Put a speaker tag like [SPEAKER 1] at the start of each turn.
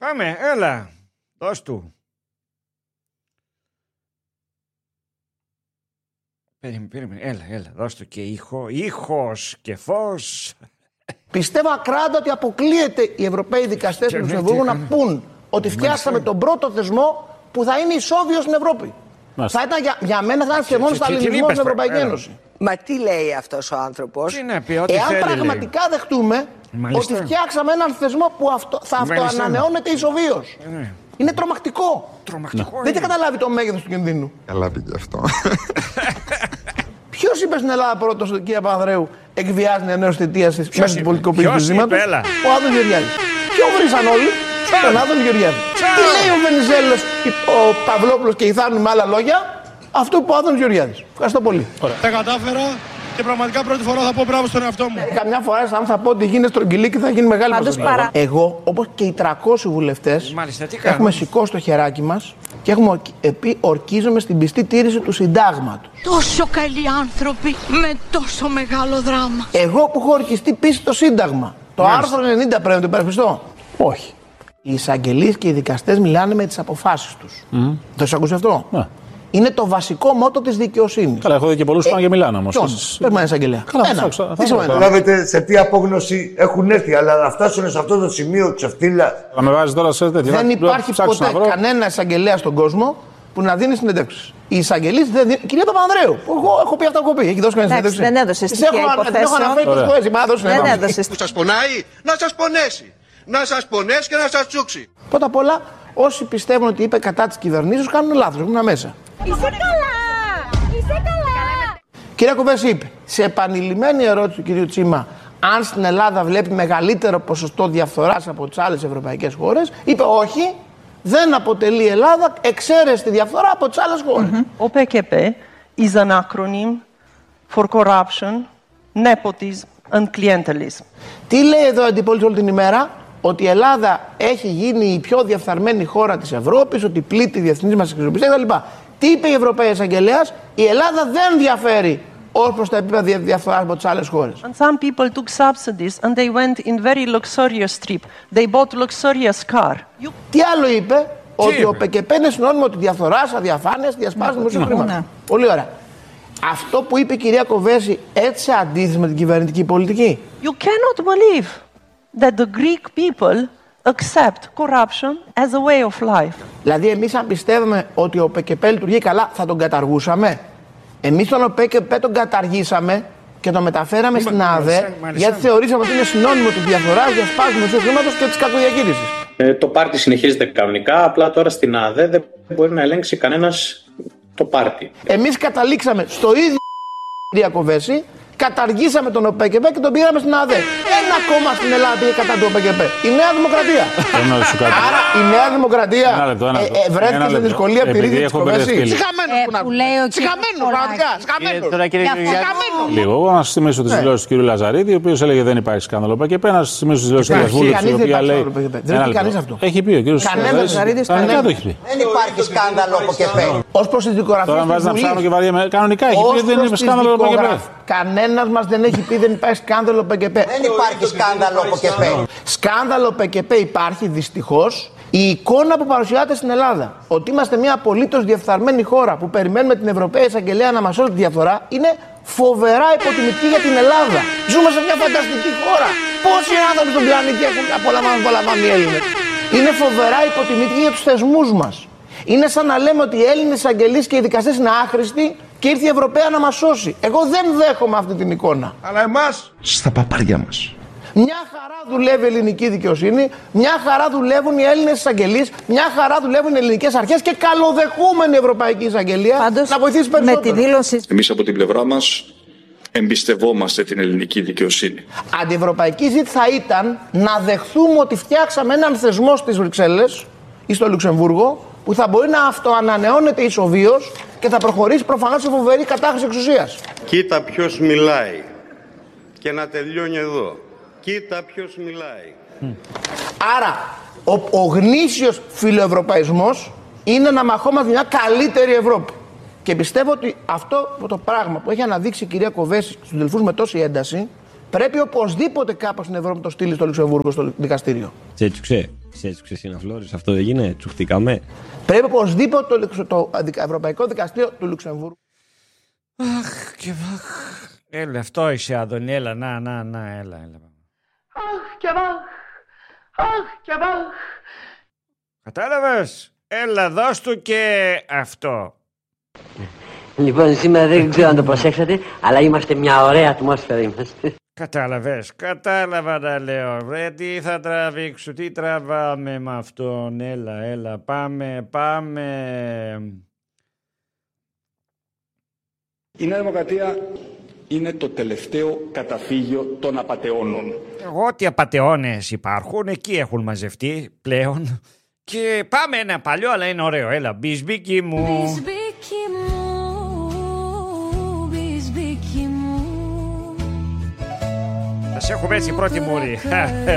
[SPEAKER 1] Πάμε, έλα. Δώσ' του. Περίμενε, έλα, δώσ' του και ήχος και φως.
[SPEAKER 2] Πιστεύω ακράδαντα ότι αποκλείεται οι Ευρωπαίοι δικαστές του Λουξεμβούργου να πούν ότι φτιάξαμε τον πρώτο θεσμό που θα είναι ισόβιος στην Ευρώπη. Θα ήταν για μένα θα ήταν θεμόν σταλινισμό στην Ευρωπαϊκή Ένωση.
[SPEAKER 3] Μα τι λέει αυτός ο άνθρωπος?
[SPEAKER 2] Εάν πραγματικά δεχτούμε ότι φτιάξαμε έναν θεσμό που θα αυτοανανεώνεται ισοβίως. Είναι τρομακτικό. Δεν έχει καταλάβει το μέγεθος του κινδύνου.
[SPEAKER 4] Καλά πήγε αυτό.
[SPEAKER 2] Ποιος είπε στην Ελλάδα πρώτος ότι κύριε Παπανδρέου εκβιάζει νέος θητείας μέσα στην πολιτικοποίηση του ζήματος? Ο Άδωνης Γεωργιάδης. Ποιον βρήσαν όλοι? Τον Άδωνη Γεωργιάδη. Τι λέει ο Βενιζέλος, ο Παυλόπουλος και η Θάνου με άλλα λόγια? Αυτό που είπε ο Άδωνης Γεωργιάδης. Ευχαριστώ πολύ.
[SPEAKER 5] Τα κατάφερα και πραγματικά πρώτη φορά θα πω μπράβο στον εαυτό μου.
[SPEAKER 2] Καμιά φορά αν θα πω ότι γίνει στρογγυλή θα γίνει μεγάλη προσοχή. Εγώ, όπως και οι 300 βουλευτές, έχουμε σηκώσει το χεράκι μας και έχουμε πει ορκίζομαι στην πιστή τήρηση του συντάγματος.
[SPEAKER 6] Τόσο καλοί άνθρωποι με τόσο μεγάλο δράμα.
[SPEAKER 2] Εγώ που έχω ορκιστεί πίσω το Σύνταγμα. Το άρθρο 90 πρέπει να το υπερασπιστώ? Όχι. Οι εισαγγελείς και οι δικαστές μιλάνε με τις αποφάσεις τους. Το έχεις ακούσει αυτό? Είναι το βασικό μότο της δικαιοσύνης.
[SPEAKER 7] Καλά, έχω δει και πολλούς που πάνε και μιλάνε όμως.
[SPEAKER 2] Πρέπει να είναι εισαγγελέα.
[SPEAKER 8] Τι σημαίνει? Καταλάβετε σε τι απόγνωση έχουν έρθει, αλλά να φτάσουν σε αυτό το σημείο ξεφτύλα.
[SPEAKER 7] Θα με βάζει τώρα σε τέτοια.
[SPEAKER 2] Δεν υπάρχει ποτέ κανένα εισαγγελέα στον κόσμο που να δίνει συνεντεύξεις. Οι εισαγγελείς δεν δίνουν. Κυρία Παπανδρέου, εγώ έχω πει αυτά που έχω πει. Έχει δώσει κανένα συνέντευξη?
[SPEAKER 6] Δεν έδωσε στοιχεία υποθέσεων.
[SPEAKER 2] Δεν έδωσε.
[SPEAKER 5] Που σας πονάει, να σας πονέσει. Να σας πονέσει και να σας τσούξει.
[SPEAKER 2] Πρώτα απ' όλα, όσοι πιστεύουν ότι είπε κατά της κυβερνήσεως κάνουν λάθος. Ήμουν μέσα.
[SPEAKER 6] Είσαι καλά! Είσαι καλά!
[SPEAKER 2] Κυρία Κοβέση είπε, σε επανειλημμένη ερώτηση του κυρίου Τσίμα, αν στην Ελλάδα βλέπει μεγαλύτερο ποσοστό διαφθοράς από τις άλλες ευρωπαϊκές χώρες, είπε όχι, δεν αποτελεί η Ελλάδα εξαίρεση τη διαφθορά από τις άλλες χώρες.
[SPEAKER 9] Ο PKP is an acronym for corruption, nepotism and clientelism.
[SPEAKER 2] Τι λέει εδώ ο αντιπολίτης όλη την ημέρα? Ότι η Ελλάδα έχει γίνει η πιο διαφθαρμένη χώρα της Ευρώπης, ότι πλήττει διεθνής μας αξιοπιστία κτλ. Τι είπε η Ευρωπαϊκή Εισαγγελέας? Η Ελλάδα δεν διαφέρει ως προς τα επίπεδα διαφθοράς από τις άλλες χώρες.
[SPEAKER 9] And some people took subsidies and they went in very luxurious trip. They bought luxurious car.
[SPEAKER 2] Τι άλλο είπε? Ότι ο ΠΚΠ είναι συνώνυμο τη διαφθοράς, αδιαφάνειας, διασπάσης δημοσίου χρήματος. Πολύ ωραία. Αυτό που είπε η κυρία Κοβέση έτσι αντίθεση με την κυβερνητική πολιτική?
[SPEAKER 9] You cannot believe that the Greek people accept corruption as a way of life.
[SPEAKER 2] Δηλαδή εμείς αν πιστεύουμε ότι ο ΠΚΠ λειτουργεί καλά θα τον καταργούσαμε? Εμείς τον ΠΚΠ τον καταργήσαμε και τον μεταφέραμε στην ΑΔΕ γιατί θεωρήσαμε ότι είναι συνώνυμο του διαφθοράς, διασπάσης δημοσίου χρήματος και της κακοδιαχείρισης.
[SPEAKER 10] Το πάρτι συνεχίζεται κανονικά, απλά τώρα στην ΑΔΕ δεν μπορεί να ελέγξει κανένας το πάρτι.
[SPEAKER 2] Εμείς καταλήξαμε στο ίδιο κυρία Κοβέση, καταργήσαμε τον ΟΠΚΠ και τον πήγαμε στην ΑΔΕ. Ένα κόμμα στην Ελλάδα πήγε κατά του ΟΠΚΠ. Η Νέα Δημοκρατία. Άρα η Νέα Δημοκρατία βρέθηκε σε δυσκολία επειδή της Κοβέση. Συχαμένος που να πει. Συχαμένος, πραγματικά. Συχαμένος.
[SPEAKER 7] Λίγο, εγώ να σας θυμίσω τις δηλώσεις του κ. Λαζαρίδη, ο οποίος έλεγε δεν υπάρχει σκάνδαλο ΟΠΚΠ. Να σας θυμίσω τις δηλώσεις του κ. Βούλεξ, η οποία λέει.
[SPEAKER 2] Δεν έχει κανείς αυτό.
[SPEAKER 7] Έχει πει ο κ. Λαζαρίδης. Κανονικά το έχει πει.
[SPEAKER 3] Δεν υπάρχει σκάνδαλο ΟΠΚΠ.
[SPEAKER 2] Ως προς τις δικογραφίες.
[SPEAKER 7] Τώρα βάζει να ψάχνω και βαριέμαι. Κανονικά έχει πει δεν είναι σκάνδαλο ΟΠΚΠ.
[SPEAKER 2] Κανένας μας δεν έχει πει δεν υπάρχει σκάνδαλο ΠΚΠ.
[SPEAKER 3] Δεν υπάρχει σκάνδαλο ΠΚΠ.
[SPEAKER 2] Σκάνδαλο ΠΚΠ υπάρχει δυστυχώς. Η εικόνα που παρουσιάζεται στην Ελλάδα, ότι είμαστε μια απολύτως διεφθαρμένη χώρα που περιμένουμε την Ευρωπαϊκή Εισαγγελέα να μας σώσει τη διαφθορά, είναι φοβερά υποτιμητική για την Ελλάδα. Ζούμε σε μια φανταστική χώρα. Πόσοι άνθρωποι στον πλανήτη έχουν απολαμβάνει οι Έλληνες? Είναι φοβερά υποτιμητική για τους θεσμούς μας. Είναι σαν να λέμε ότι οι Έλληνες εισαγγελείς και οι δικαστές είναι άχρηστοι και ήρθε η Ευρωπαία να μας σώσει. Εγώ δεν δέχομαι αυτή την εικόνα.
[SPEAKER 8] Αλλά εμάς στα παπάρια μας.
[SPEAKER 2] Μια χαρά δουλεύει η ελληνική δικαιοσύνη, μια χαρά δουλεύουν οι Έλληνες εισαγγελείς, μια χαρά δουλεύουν οι ελληνικές αρχές και καλοδεχούμενη η Ευρωπαϊκή Εισαγγελία να βοηθήσει περισσότερο.
[SPEAKER 6] Με τη δήλωση.
[SPEAKER 11] Εμείς από την πλευρά μας εμπιστευόμαστε την ελληνική δικαιοσύνη.
[SPEAKER 2] Αντιευρωπαϊκή ζήτηση θα ήταν να δεχθούμε ότι φτιάξαμε έναν θεσμό στις Βρυξέλλες ή στο Λουξεμβούργο που θα μπορεί να αυτοανανεώνεται ισοβίως και θα προχωρήσει προφανώς σε φοβερή κατάχρηση εξουσίας.
[SPEAKER 12] Κοίτα ποιος μιλάει και να τελειώνει εδώ. Κοίτα ποιος μιλάει.
[SPEAKER 2] Άρα ο γνήσιος φιλοευρωπαϊσμός είναι να μαχόμαστε μια καλύτερη Ευρώπη. Και πιστεύω ότι αυτό το πράγμα που έχει αναδείξει η κυρία Κοβέση στους αδελφούς με τόση ένταση πρέπει οπωσδήποτε κάπως στην Ευρώπη το στείλει στο Λουξεμβούργο στο δικαστήριο.
[SPEAKER 4] Σε έτσουξε συναφλόρης, αυτό έγινε, τσουχτήκαμε.
[SPEAKER 2] Πρέπει οπωσδήποτε το Ευρωπαϊκό Δικαστήριο του Λουξεμβούργου.
[SPEAKER 1] Αχ και αχ. Έλα, αυτό είσαι, Άδωνη, έλα, να, έλα.
[SPEAKER 6] Αχ και αχ, αχ και αχ.
[SPEAKER 1] Κατάλαβες, έλα, δώσ' του και αυτό.
[SPEAKER 13] Λοιπόν, σήμερα δεν ξέρω αν το προσέξατε, αλλά είμαστε μια ωραία ατμόσφαιρα είμαστε.
[SPEAKER 1] Κατάλαβες, κατάλαβα να λέω. Τι θα τραβήξω, τι τραβάμε με αυτόν. Έλα, πάμε.
[SPEAKER 11] Η Νέα Δημοκρατία είναι το τελευταίο καταφύγιο των απατεώνων.
[SPEAKER 1] Ό,τι απατεώνες υπάρχουν, εκεί έχουν μαζευτεί πλέον. Και πάμε ένα παλιό, αλλά είναι ωραίο. Έλα, μπισμπίκι μου. Θα σε έχουμε έτσι πρώτη μούρη.